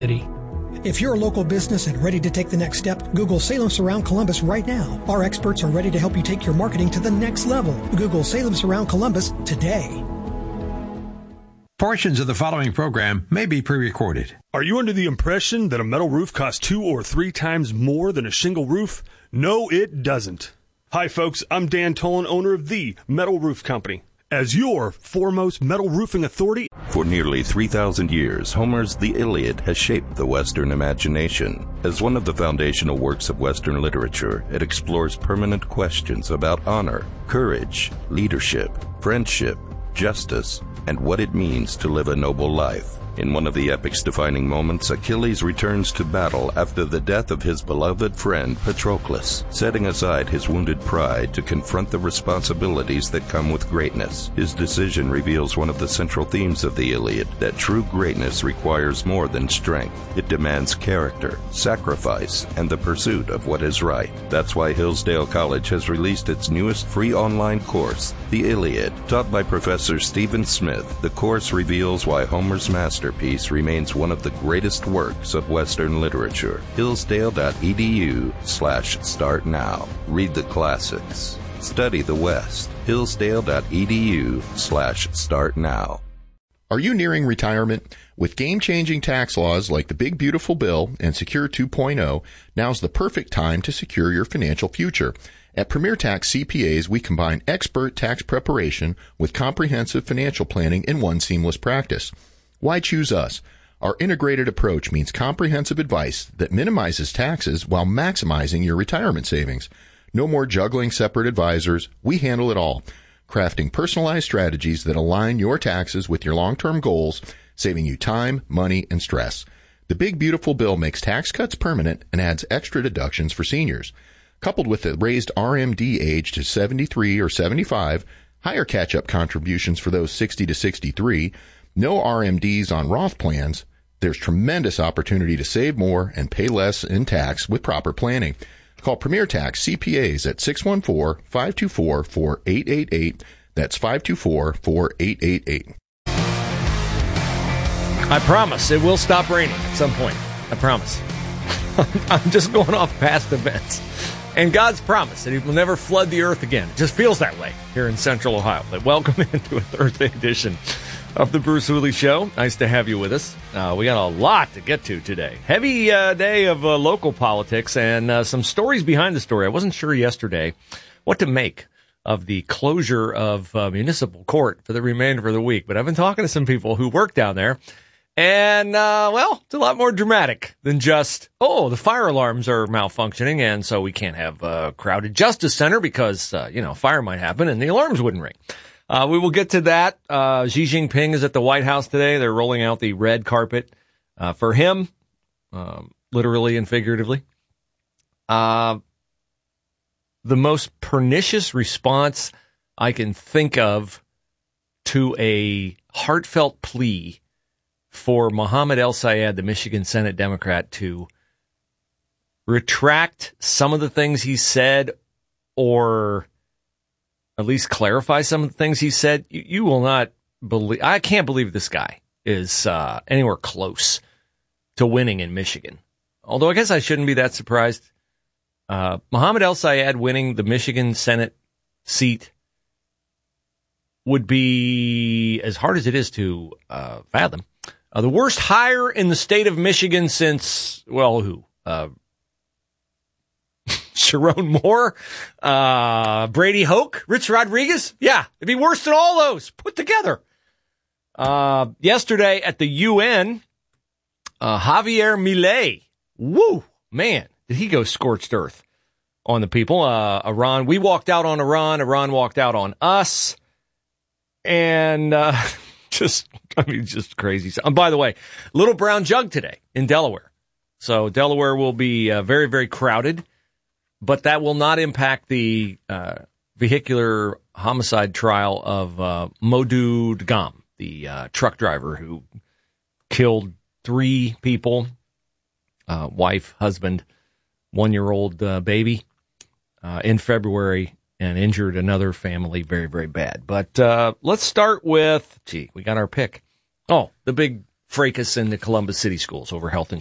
If you're a local business and ready to take the next step, Google Salem Surround Columbus right now. Our experts are ready to help you take your marketing to the next level. Google Salem Surround Columbus today. Portions of the following program may be pre-recorded. Are you under the impression that a metal roof costs 2 or 3 times more than a shingle roof? No, it doesn't. Hi, folks. I'm Dan Tolan, owner of The Metal Roof Company. As your foremost metal roofing authority. For nearly 3,000 years, Homer's The Iliad has shaped the Western imagination. As one of the foundational works of Western literature, it explores permanent questions about honor, courage, leadership, friendship, justice, and what it means to live a noble life. In one of the epic's defining moments, Achilles returns to battle after the death of his beloved friend Patroclus, setting aside his wounded pride to confront the responsibilities that come with greatness. His decision reveals one of the central themes of the Iliad, that true greatness requires more than strength. It demands character, sacrifice, and the pursuit of what is right. That's why Hillsdale College has released its newest free online course, The Iliad. Taught by Professor Stephen Smith, the course reveals why Homer's masterpiece remains one of the greatest works of Western literature. Hillsdale.edu/start now. Read the classics. Study the West. Hillsdale.edu/start now. Are you nearing retirement? With game-changing tax laws like the Big Beautiful Bill and Secure 2.0, now's the perfect time to secure your financial future. At Premier Tax CPAs, we combine expert tax preparation with comprehensive financial planning in one seamless practice. Why choose us? Our integrated approach means comprehensive advice that minimizes taxes while maximizing your retirement savings. No more juggling separate advisors. We handle it all, crafting personalized strategies that align your taxes with your long-term goals, saving you time, money, and stress. The Big Beautiful Bill makes tax cuts permanent and adds extra deductions for seniors. Coupled with the raised RMD age to 73 or 75, higher catch-up contributions for those 60 to 63, no RMDs on Roth plans, there's tremendous opportunity to save more and pay less in tax with proper planning. Call Premier Tax CPAs at 614-524-4888. That's 524-4888. I promise it will stop raining at some point. I promise. I'm just going off past events. And God's promise that he will never flood the earth again. It just feels that way here in Central Ohio. But welcome into a Thursday edition of the Bruce Hooley Show. Nice to have you with us. We got a lot to get to today. Heavy day of local politics and some stories behind the story. I wasn't sure yesterday what to make of the closure of municipal court for the remainder of the week. But I've been talking to some people who work down there. And, well, it's a lot more dramatic than just, the fire alarms are malfunctioning, and so we can't have a crowded justice center because, fire might happen and the alarms wouldn't ring. We will get to that. Xi Jinping is at the White House today. They're rolling out the red carpet for him, literally and figuratively. The most pernicious response I can think of to a heartfelt plea for Mohammed El-Sayed, the Michigan Senate Democrat, to retract some of the things he said or at least clarify some of the things he said. You will not believe. I can't believe this guy is anywhere close to winning in Michigan. Although I guess I shouldn't be that surprised. Mohammed El-Sayed winning the Michigan Senate seat would be, as hard as it is to fathom, the worst hire in the state of Michigan since, who? Sharon Moore, Brady Hoke, Rich Rodriguez. Yeah, it'd be worse than all those put together. Yesterday at the UN, Javier Milei. Woo, man, did he go scorched earth on the people. Iran, we walked out on Iran. Iran walked out on us. And just crazy. By the way, Little Brown Jug today in Delaware. So Delaware will be very, very crowded, but that will not impact the vehicular homicide trial of Modou Dagam, the truck driver who killed 3 people, wife, husband, 1-year-old baby, in February, and injured another family very, very bad. But let's start with, we got our pick. Oh, the big fracas in the Columbus City Schools over health insurance.